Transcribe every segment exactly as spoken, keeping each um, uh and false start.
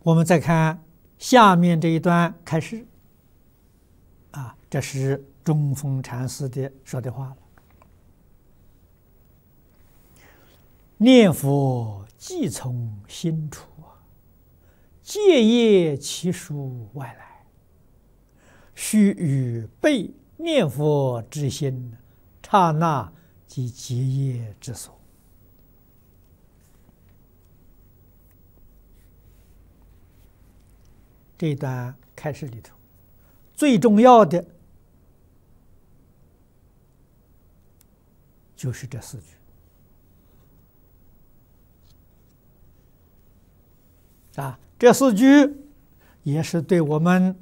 我们再看下面这一段开始，啊，这是中峰禅师的说的话了。念佛即从心出，戒业其属外来，须与被念佛之心，刹那即结业之所。这一段开始里头，最重要的就是这四句啊，这四句也是对我们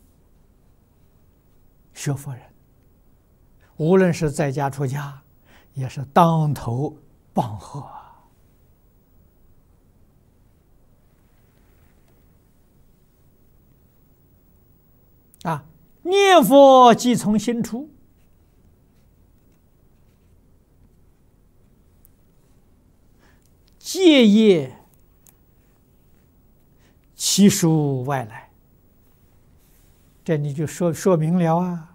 学佛人，无论是在家出家，也是当头棒喝啊！念佛即从心出，戒业其属外来，这你就说说明了啊！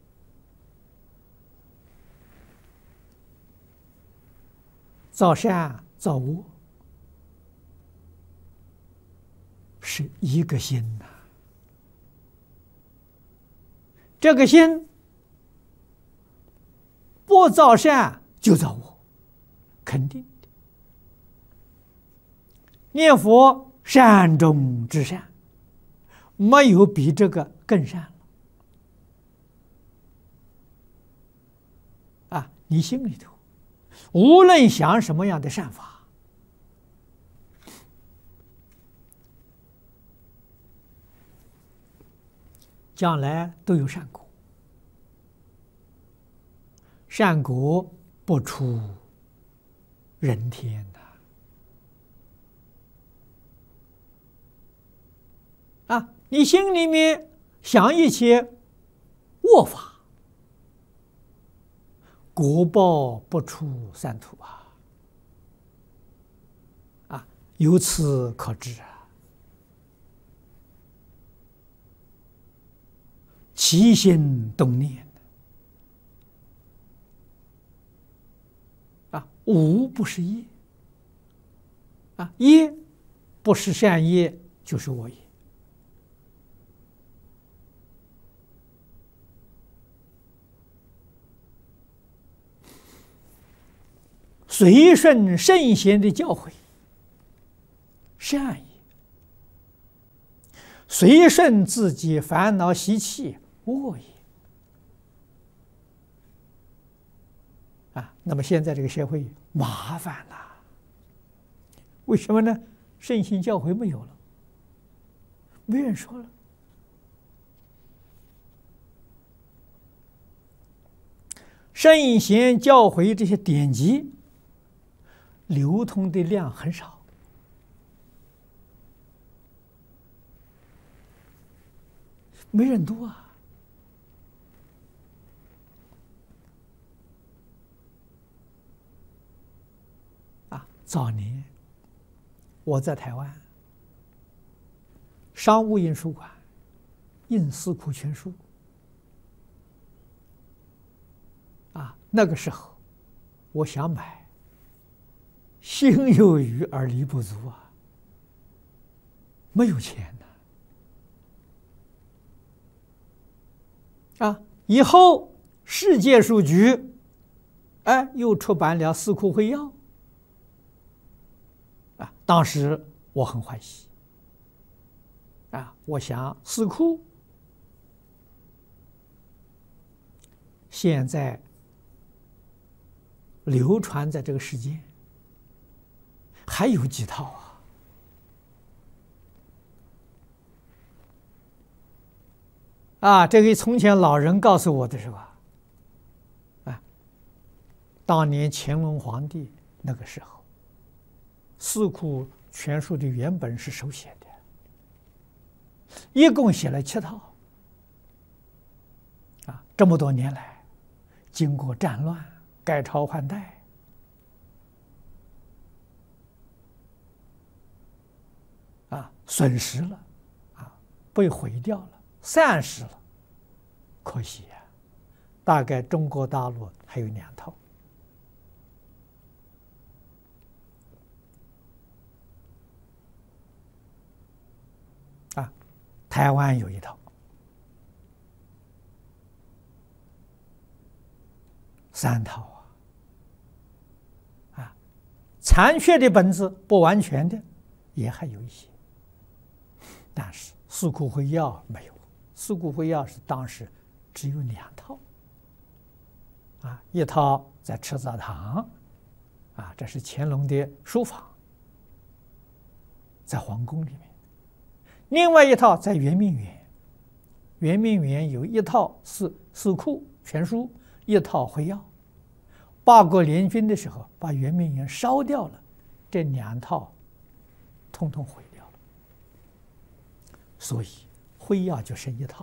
造善造恶是一个心呐、啊，这个心不造善就造恶，肯定的。念佛善中之善，没有比这个更善了啊！你心里头无论想什么样的善法，将来都有善果，善果不出人天呐！啊，你心里面想一切恶法，果报不出三途啊！啊，由此可知啊，起心动念啊，无不是业啊，业不是善业就是恶业。随顺圣贤的教诲，善业；随顺自己烦恼习气，恶业。啊，那么现在这个社会麻烦了，为什么呢？圣贤教诲没有了，没人说了。圣贤教诲这些典籍流通的量很少，没人读啊！啊，早年我在台湾商务印书馆印《四库全书》啊，那个时候我想买，心有余而力不足啊，没有钱呐！啊，以后世界书局，哎，又出版了《四库会要》啊，当时我很欢喜啊，我想四库现在流传在这个世界还有几套啊？啊，这个从前老人告诉我的是吧？啊，当年乾隆皇帝那个时候，《四库全书》的原本是手写的，一共写了七套。啊，这么多年来，经过战乱、改朝换代。 啊损失了，啊被毁掉了，散失了，可惜呀、啊，大概中国大陆还有两套。啊，台湾有一套，三套啊，啊，残缺的本子不完全的也还有一些，但是四库会要没有，四库会要是当时只有两套，啊，一套在赤藻堂，啊，这是乾隆的书房，在皇宫里面。另外一套在圆明园，圆明园有一套四四库全书，一套会要。八国联军的时候，把圆明园烧掉了，这两套统统毁掉了，所以会要就剩一套。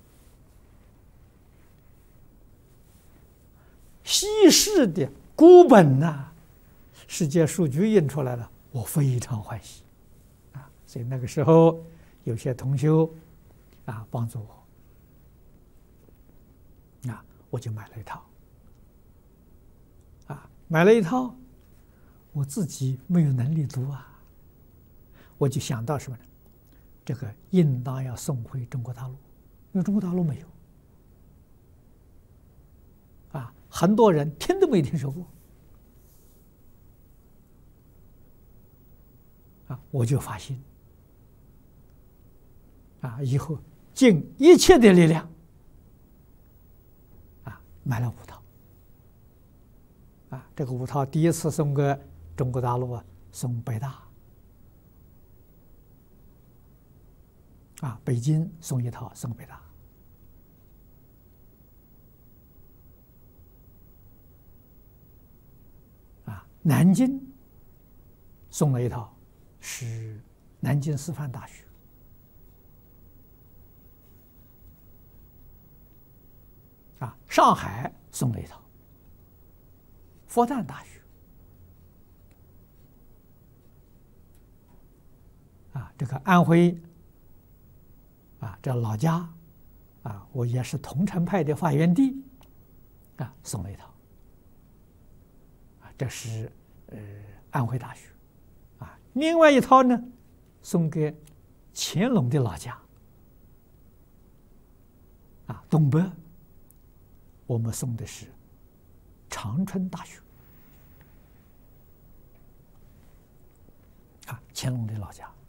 西式的孤本呐、啊，世界书局印出来了，我非常欢喜啊！所以那个时候。有些同修啊帮助我，啊，我就买了一套，啊，买了一套，我自己没有能力读啊，我就想到什么呢？这个应当要送回中国大陆，因为中国大陆没有，啊，很多人听都没听说过，啊，我就发心。啊，以后尽一切的力量，啊，买了五套，啊，这个五套第一次送给中国大陆啊，送北大，啊，北京送一套，送北大，啊，南京送了一套，是南京师范大学。啊，上海送了一套，复旦大学，啊，这个安徽，啊，这老家，啊，我也是桐城派的发源地，啊，送了一套，啊，这是呃安徽大学，啊，另外一套呢，送给乾隆的老家，啊，东北。我们送的是长春大学，啊，乾隆的老家。